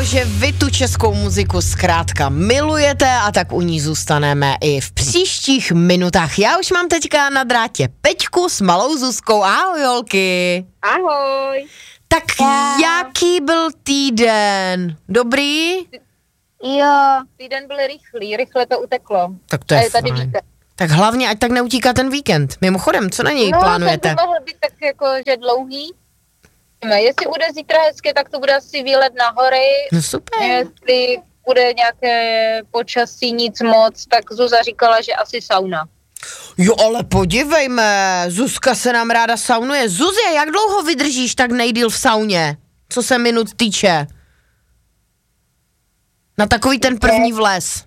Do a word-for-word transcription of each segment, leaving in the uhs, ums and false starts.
Že vy tu českou muziku zkrátka milujete a tak u ní zůstaneme i v příštích minutách. Já už mám teďka na drátě Peťku s malou Zuzkou. Ahoj, holky. Ahoj. Tak jaký byl týden? Dobrý? Jo, týden byl rychlý, rychle to uteklo. Tak to je, je tady fajn. víkend. Tak hlavně, ať tak neutíká ten víkend. Mimochodem, co na něj no, plánujete? No, to by mohl být tak jako, že dlouhý. Jestli bude zítra hezky, tak to bude asi výlet na hory. No super. Jestli bude nějaké počasí, nic moc, tak Zuza říkala, že asi sauna. Jo, ale podívejme, Zuzka se nám ráda saunuje. Zuzie, jak dlouho vydržíš tak nejdýl v sauně? Co se minut týče? Na takový ten první vles.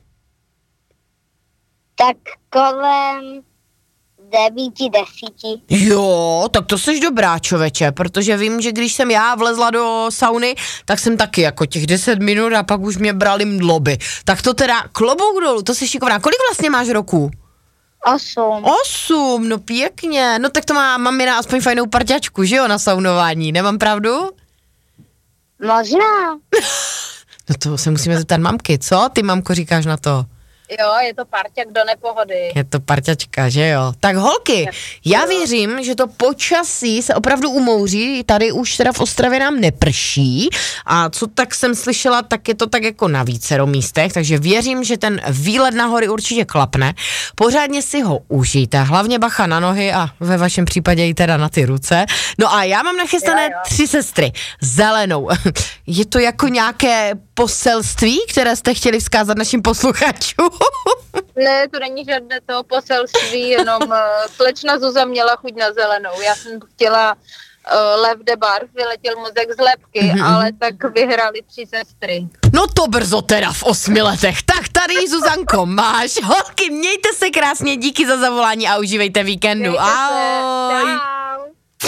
Tak kolem devíti, desíti. Jo, tak to seš dobrá, čověče, protože vím, že když jsem já vlezla do sauny, tak jsem taky jako těch deset minut a pak už mě brali mdloby. Tak to teda klobouk dolů, to jsi šikovná. Kolik vlastně máš roků? Osm. Osm, no pěkně. No tak to má mamina aspoň fajnou parťačku, že jo, na saunování, nemám pravdu? Možná. No to se musíme zeptat mamky, co ty, mamko, říkáš na to? Jo, je to parťák do nepohody. Je to parťačka, že jo? Tak holky, já věřím, že to počasí se opravdu umouří, tady už teda v Ostravě nám neprší a co tak jsem slyšela, tak je to tak jako na vícero místech, takže věřím, že ten výlet na hory určitě klapne. Pořádně si ho užijte, hlavně bacha na nohy a ve vašem případě i teda na ty ruce. No a já mám nachystané Jo, jo. tři sestry, zelenou. Je to jako nějaké poselství, které jste chtěli vzkázat našim posluchačům? Ne, to není žádné to poselství, jenom uh, slečna Zuza měla chuť na zelenou. Já jsem chtěla uh, Lev de Bar, vyletěl mozek z lebky, mm-hmm. ale tak vyhrali tři sestry. No to brzo teda v osmi letech. Tak tady, Zuzanko, máš. Holky, mějte se krásně, díky za zavolání a užívejte víkendu. Mějte se. Ahoj. Čau.